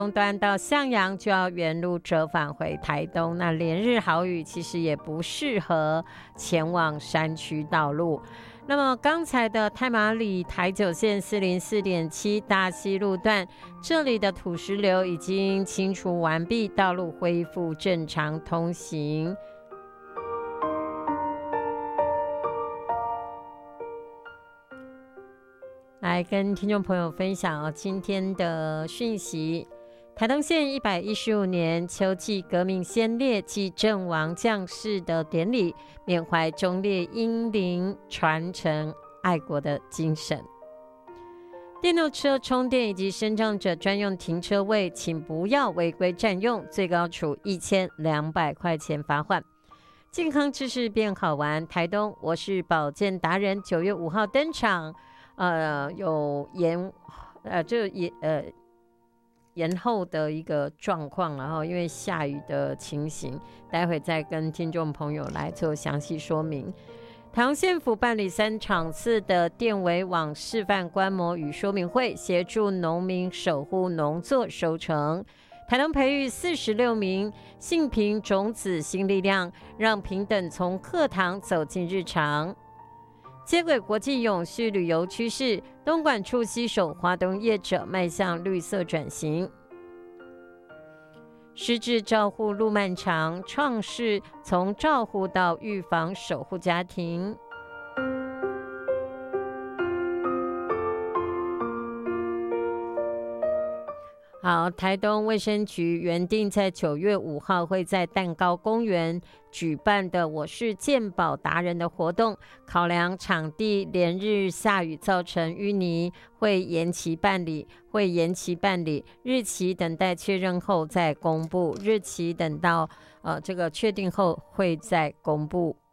东端到向阳就要原路折返回台东，那连日豪雨其实也不适合前往山区道路。那么刚才的太麻里台九线404.7大溪路段，这里的土石流已经清除完毕，道路恢复正常通行。来跟听众朋友分享今天的讯息。台东县115年秋季革命先烈暨阵亡将士的典礼，缅怀忠烈英灵，传承爱国的精神。电动车充电以及身障者专用停车位，请不要违规占用，最高处1200块钱罚款。健康知识变好玩，台东我是保健达人9月5号登场，有延后的一个状况，然后因为下雨的情形，待会再跟听众朋友来做详细说明。台东县府办理3场次的电围网示范观摩与说明会，协助农民守护农作收成。台东培育46名性平种子新力量，让平等从课堂走进日常。接轨国际永续旅游趋势，东莞处携手华东业者迈向绿色转型。失智照护路漫长，创世从照护到预防守护家庭。好，台东卫生局原定在9月5号会在蛋糕公园举办的我是健保达人的活动，考量场地连日下雨造成淤泥，会延期办理，日期等待确认后再公布，日期等到这个确定后会再公布。